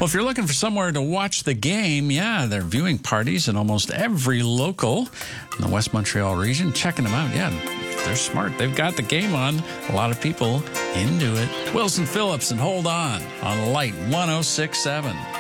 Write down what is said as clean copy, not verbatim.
Well, if you're looking for somewhere to watch the game, yeah, there are viewing parties in almost every local in the West Montreal region. Checking them out, yeah, they're smart. They've got the game on. A lot of people into it. Wilson Phillips and Hold On Light 106.7.